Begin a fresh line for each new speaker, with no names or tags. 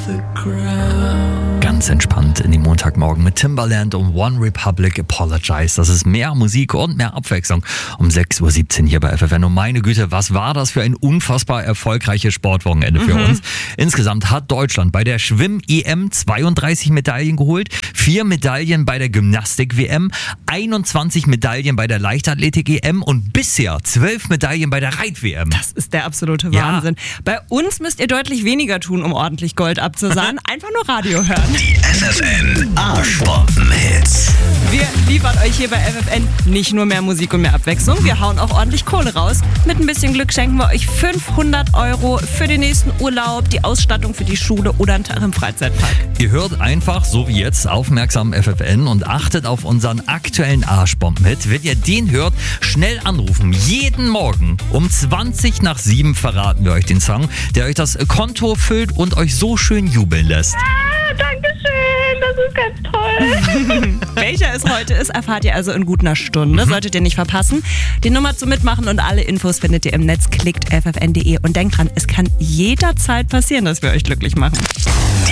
Ganz entspannt in den Montagmorgen mit Timbaland und One Republic Apologize. Das ist mehr Musik und mehr Abwechslung um 6.17 Uhr hier bei FFN. Und meine Güte, was war das für ein unfassbar erfolgreiches Sportwochenende für uns. Insgesamt hat Deutschland bei der Schwimm-EM 32 Medaillen geholt, 4 Medaillen bei der Gymnastik-WM, 21 Medaillen bei der Leichtathletik-EM und bisher 12 Medaillen bei der Reit-WM.
Das ist der absolute Wahnsinn. Bei uns müsst ihr deutlich weniger tun, um ordentlich Gold abzusahnen. Einfach nur Radio hören.
Die FFN Arschbomben-Hits.
Wir liefern euch hier bei FFN nicht nur mehr Musik und mehr Abwechslung, wir hauen auch ordentlich Kohle raus. Mit ein bisschen Glück schenken wir euch 500 Euro für den nächsten Urlaub, die Ausstattung für die Schule oder einen Tag im Freizeitpark.
Ihr hört einfach, so wie jetzt, aufmerksam FFN und achtet auf unseren aktuellen Arschbomben-Hit. Wenn ihr den hört, schnell anrufen. Jeden Morgen um 7:20 verraten wir euch den Song, der euch das Konto füllt und euch so schön jubeln lässt.
Dankeschön, das ist ganz toll.
Welcher es heute ist, erfahrt ihr also in gut einer Stunde. Solltet ihr nicht verpassen. Die Nummer zum Mitmachen und alle Infos findet ihr im Netz. Klickt ffn.de und denkt dran, es kann jederzeit passieren, dass wir euch glücklich machen.